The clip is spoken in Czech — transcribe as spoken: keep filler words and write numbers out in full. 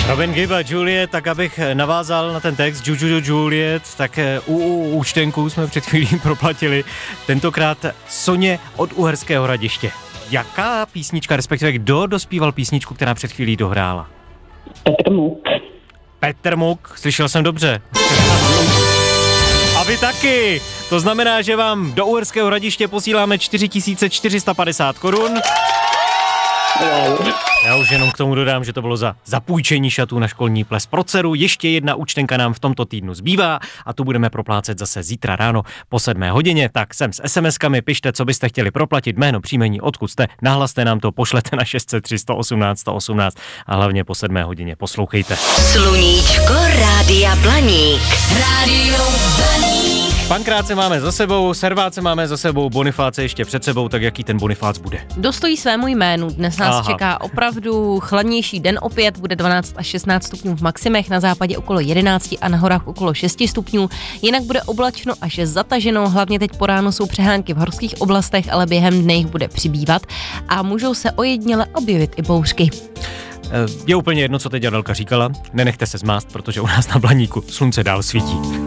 Robin Gibb a Juliet, tak abych navázal na ten text Juju Juliet, tak u, u účtenku jsme před chvílí proplatili tentokrát Soně od Uherského Hradiště. Jaká písnička, respektive kdo dospíval písničku, která před chvílí dohrála? Petr Muk. Petr Muk, slyšel jsem dobře. A vy taky. To znamená, že vám do Uherského Hradiště posíláme čtyři tisíce čtyři sta padesát korun. Wow. Já už jenom k tomu dodám, že to bylo za zapůjčení šatů na školní ples pro dceru. Ještě jedna účtenka nám v tomto týdnu zbývá a tu budeme proplácet zase zítra ráno po sedmé hodině. Tak sem s es em eskami, pište, co byste chtěli proplatit, jméno, příjmení, odkud jste, nahlaste nám to, pošlete na šest set tři sto osmnáct sto osmnáct a hlavně po sedmé hodině poslouchejte. Sluníčko Rádia Blaník. Rádio Blaník. Pankráce máme za sebou, serváce máme za sebou, Bonifáce ještě před sebou, tak jaký ten Bonifác bude? Dostojí svému jménu. Dnes nás Aha. čeká opravdu chladnější den opět, bude dvanáct až šestnáct stupňů v maximech, na západě okolo jedenáct a na horách okolo šest stupňů. Jinak bude oblačno až zataženo, hlavně teď po ránu jsou přehánky v horských oblastech, ale během dne jich bude přibývat a můžou se ojediněle objevit i bouřky. Je úplně jedno, co teď Adelka říkala, nenechte se zmást, protože u nás na Blaníku slunce dál svítí.